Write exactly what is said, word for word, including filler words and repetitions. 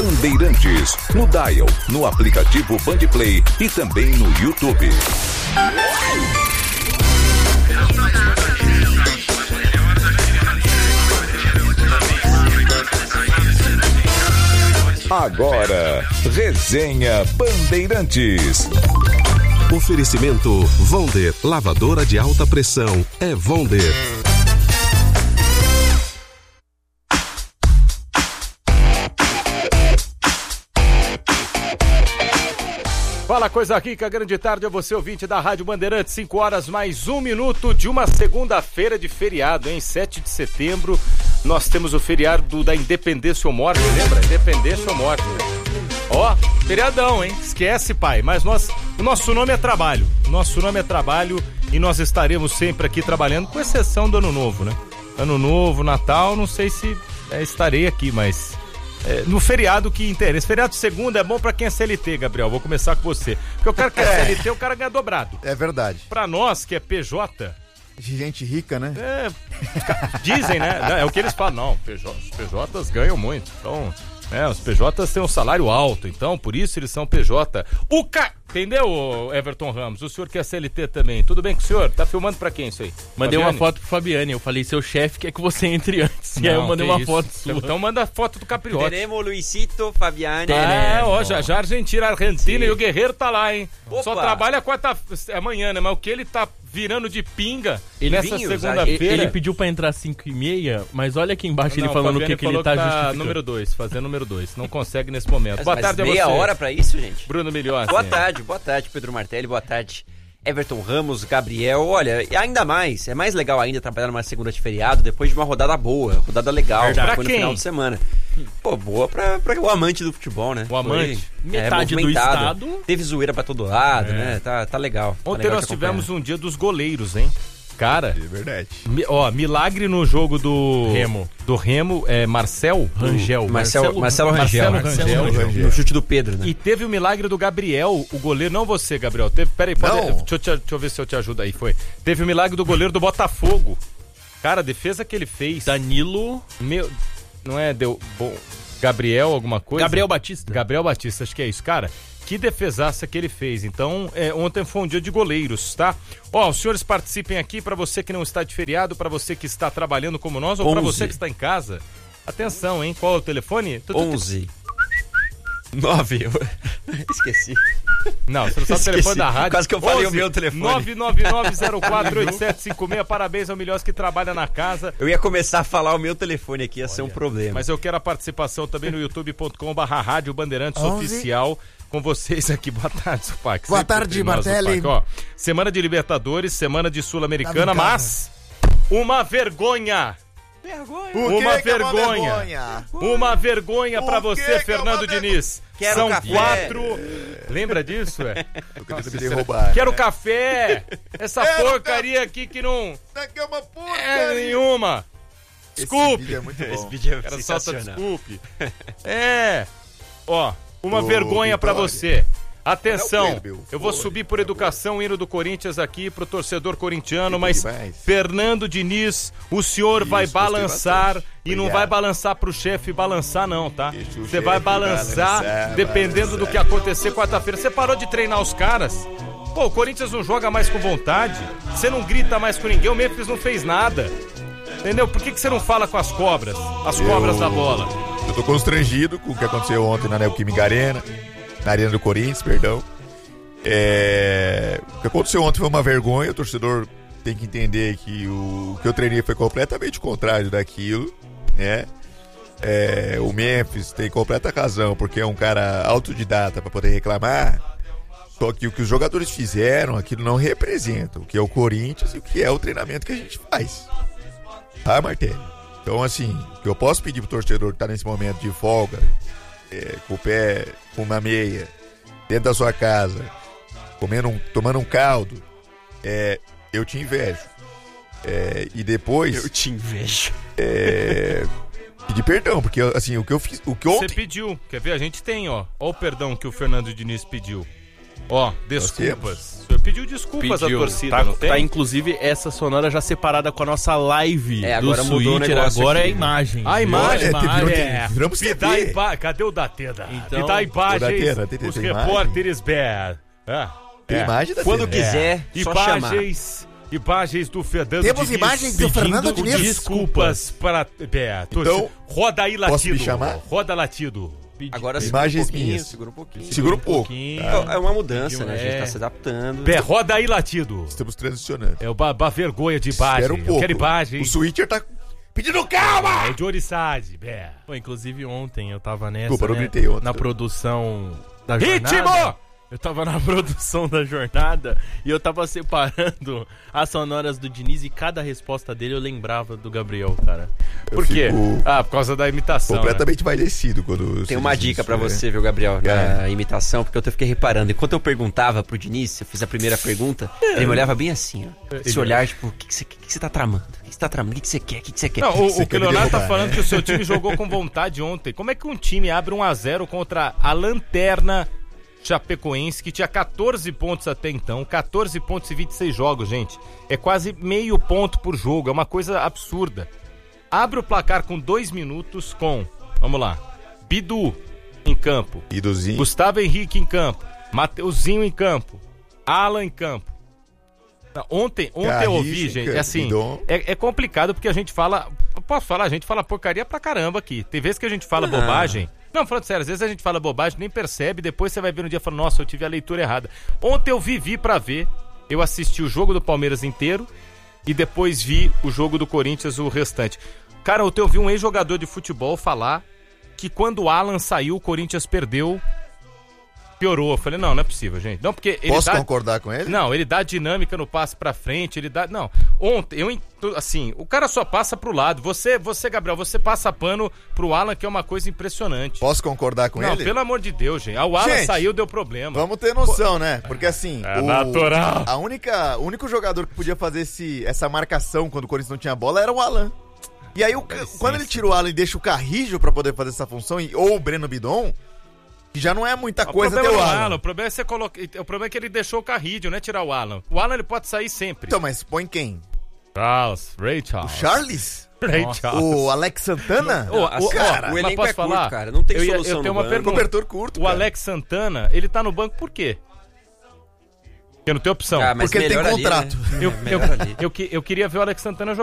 Bandeirantes, no Dial, no aplicativo Bandplay e também no YouTube. Agora, Resenha Bandeirantes. Oferecimento Vonder, lavadora de alta pressão, é Vonder. Fala coisa rica, grande tarde a você ouvinte da Rádio Bandeirantes, cinco horas mais um minuto de uma segunda-feira de feriado, hein? sete de setembro, nós temos o feriado da Independência ou Morte, lembra? Independência ou Morte. Ó, feriadão, hein? Esquece, pai, mas nós, o nosso nome é trabalho, o nosso nome é trabalho e nós estaremos sempre aqui trabalhando, com exceção do Ano Novo, né? Ano Novo, Natal, não sei se é, estarei aqui, mas... É, no feriado que interessa. Feriado de segunda é bom pra quem é C L T, Gabriel. Vou começar com você. Porque o cara que é C L T, o cara ganha dobrado. É verdade. Pra nós, que é P J... Gente rica, né? É, dizem, né? É o que eles falam. Não, P J, os P Js ganham muito. Então, é, os P Js têm um salário alto. Então, por isso eles são P J. O ca... Entendeu, Everton Ramos? O senhor que é C L T também. Tudo bem com o senhor? Tá filmando pra quem isso aí? Mandei Fabiane? uma foto pro Fabiane. Eu falei, seu chefe quer que você entre antes. Não, e aí eu mandei uma isso? foto sua. Então manda a foto do Capriotti. Teremos Luisito, Fabiane. É, ó, já, já Argentina, Argentina. Sim. E o Guerreiro tá lá, hein? Opa. Só trabalha quarta... amanhã, né? Mas o que ele tá virando de pinga ele nessa vinho, segunda-feira... Ele pediu pra entrar às cinco e meia, mas olha aqui embaixo não, ele falando o que, que ele tá, tá justificando. Número dois, fazendo número dois. Não consegue nesse momento. Mas, boa mas tarde a você. meia hora pra isso, gente? Bruno Milhões. Boa tarde, boa tarde, Pedro Martelli, boa tarde, Everton Ramos, Gabriel. Olha, e ainda mais, é mais legal ainda trabalhar numa segunda de feriado depois de uma rodada boa, rodada legal, Verdade. foi no quem? final de semana. Pô, boa pra, pra o amante do futebol, né? O amante. Foi, Metade é, do estado. Teve zoeira pra todo lado, É. né? Tá, tá legal. Tá Ontem legal nós de tivemos acompanhar. um dia dos goleiros, hein? Cara, É verdade. mi- ó, milagre no jogo do Remo. do Remo, é Marcel Rangel. Marcelo, Marcelo Rangel. Marcelo Rangel. Rangel. No chute do Pedro, né? E teve o milagre do Gabriel, o goleiro, não você, Gabriel. Teve, peraí, pode, Não. deixa, eu te- deixa eu ver se eu te ajudo aí, foi. Teve o milagre do goleiro do Botafogo. Cara, a defesa que ele fez. Danilo. Meu, não é, deu, bom, Gabriel alguma coisa? Gabriel Batista. Gabriel Batista, acho que é isso, cara. Que defesaça que ele fez. Então, é, ontem foi um dia de goleiros, tá? Ó, os senhores participem aqui, pra você que não está de feriado, pra você que está trabalhando como nós, ou pra onze. você que está em casa. Atenção, hein? Qual é o telefone? Tu- tu- tu- onze. nove. Esqueci. Não, você não sabe o telefone Esqueci. da rádio. Quase que eu falei o meu telefone. nove nove nove zero quatro oito sete cinco seis. Parabéns ao Milhões que trabalha na casa. Eu ia começar a falar o meu telefone aqui, ia ser um problema. Mas eu quero a participação também no youtube ponto com barra Rádio Bandeirantes onze. Oficial. Com vocês aqui. Boa tarde, Supac. Boa Sempre tarde, entre nós, Martelli. Supac. Ó, semana de Libertadores, semana de Sul-Americana, Tava em casa. mas uma vergonha. Vergonha. O Uma que que é uma vergonha. vergonha? Uma vergonha O pra que você, que é Fernando uma vergonha? Diniz. Quero São café. quatro. Lembra disso, é? Eu queria me derrubar. Quero café. Essa Quero porcaria aqui que não Daqui é uma é porcaria. nenhuma. Esse Desculpe. vídeo é muito bom. Esse vídeo é Era solta sensacional. desculpe. É. Ó, uma Ô, vergonha pra Vitória. você. Atenção, Não, Pedro, eu vou foi, subir por educação o hino do Corinthians aqui pro torcedor corintiano, Que mas demais. Fernando Diniz, o senhor vai Isso, gostei balançar bastante. e não Obrigado. vai balançar pro chefe balançar não, tá? Deixa o Você vai chefe balançar balançar, dependendo do que acontecer quarta-feira. Você parou de treinar os caras? Pô, o Corinthians não joga mais com vontade, você não grita mais com ninguém, o Memphis não fez nada. Entendeu? Por que, que você não fala com as cobras? As Eu- cobras da bola. Eu tô constrangido com o que aconteceu ontem na Neoquímica Arena, na Arena do Corinthians, perdão. É... O que aconteceu ontem foi uma vergonha, o torcedor tem que entender que o, o que eu treinei foi completamente o contrário daquilo, né? É... O Memphis tem completa razão, porque é um cara autodidata para poder reclamar, só que o que os jogadores fizeram, aquilo não representa o que é o Corinthians e o que é o treinamento que a gente faz. Tá, Martelli? Então, assim, o que eu posso pedir pro torcedor que tá nesse momento de folga, é, com o pé, com uma meia, dentro da sua casa, comendo um, tomando um caldo, é, eu te invejo. É, e depois... Eu te invejo. É, pedir perdão, porque, assim, o que eu fiz... O que Você ontem... pediu, quer ver? A gente tem, ó. Ó o perdão que o Fernando Diniz pediu. Ó, desculpas. O senhor pediu desculpas Pediu. à torcida, Tá, não tem? tá, inclusive, essa sonora já separada com a nossa live É, do agora mudou o Twitter. negócio Agora aqui. é imagem. A imagem, Olha, imagem. virou- É. viramos Me dá T V. ima- Cadê o Datena? Então, Me dá imagens, o Datena, tem- tem- os tem imagem? repórteres Bé. Ah, Tem é. imagem da Quando T V. quiser, só chamar. Imagens, imagens do Fernando Temos Diniz imagens do Fernando pedindo Diniz. desculpas para Bé. Então, roda aí posso latido. me chamar? Roda latido. Agora segura um Imagens pouquinho, minhas. segura um pouquinho. Segura um pouco. pouquinho. É, é uma mudança, né? A gente É. tá se adaptando. Bé, roda aí latido. Estamos transicionando. É o ba, ba vergonha de imagem. Espera um Eu pouco. quero imagem. O switcher tá pedindo calma! É o Jory Sade, Bé. Pô, inclusive ontem eu tava nessa, Desculpa, eu não né, gritei ontem. na produção da Ritmo! jornada. Eu tava na produção da jornada e eu tava separando as sonoras do Diniz e cada resposta dele eu lembrava do Gabriel, cara. Por quê? fico Ah, por causa da imitação. né? Completamente envaidecido quando. Tem você uma diz dica isso, pra né? você, viu, Gabriel, na É. imitação, porque eu fiquei reparando. Enquanto eu perguntava pro Diniz, eu fiz a primeira pergunta, ele me olhava bem assim, ó. Esse olhar, tipo, o que, que, você, que, que você tá tramando? O que você tá tramando? O que, que você quer? O que, que você quer? Não, o, Você o que quer o me Leonardo tá derrubar, falando né? que o seu time jogou com vontade ontem. Como é que um time abre um a zero contra a lanterna Chapecoense, que tinha quatorze pontos até então, quatorze pontos e vinte e seis jogos, gente. É quase meio ponto por jogo, é uma coisa absurda. Abre o placar com dois minutos com, vamos lá, Bidu em campo, Idozinho. Gustavo Henrique em campo, Mateuzinho em campo, Alan em campo. Não, Ontem, ontem eu Garrincha ouvi, em gente, campo, é assim, Bidon. é, é complicado porque a gente fala, posso falar, a gente fala porcaria pra caramba aqui. Tem vezes que a gente fala Ah. bobagem. Não, falando sério, às vezes a gente fala bobagem, nem percebe, depois você vai ver no dia e fala, nossa, eu tive a leitura errada. Ontem eu vivi pra ver, eu assisti o jogo do Palmeiras inteiro e depois vi o jogo do Corinthians, o restante. Cara, ontem eu vi um ex-jogador de futebol falar que quando o Alan saiu, o Corinthians perdeu, piorou. Eu falei, não, não é possível, gente. Não, porque ele Posso dá... concordar com ele? Não, ele dá dinâmica no passe pra frente, ele dá... Não, ontem, eu... ent- Assim, o cara só passa pro lado. Você, você Gabriel, você passa pano pro Alan, que é uma coisa impressionante. Posso concordar com Não, ele? pelo amor de Deus, gente. Ah, o Alan Gente, saiu, deu problema. Vamos ter noção, né? Porque assim. É natural. A única, o único jogador que podia fazer esse, essa marcação quando o Corinthians não tinha bola era o Alan. E aí, o, quando ele tira o Alan e deixa o Carrijo pra poder fazer essa função, e- ou o Breno Bidon, que já não é muita O coisa ter problema o não é o Alan. Alan, o problema é você colocar. O problema é que ele deixou o Carrídio, não é tirar o Alan. O Alan ele pode sair sempre. Então, mas põe quem? Charles, Ray Charles. Charles? Ray Nossa. Charles. O Alex Santana? Ô, Assim, ô, cara, ó, o mas elenco posso é curto, falar? cara, não tem eu ia- solução Eu tenho no uma banco. pergunta. Cobertor curto, O cara. Alex Santana, ele tá no banco por quê? Porque não tem opção. Ah, mas Porque ele tem melhor ali, contrato. né? Eu, Melhor eu, ali. eu, que- eu queria ver o Alex Santana jogar.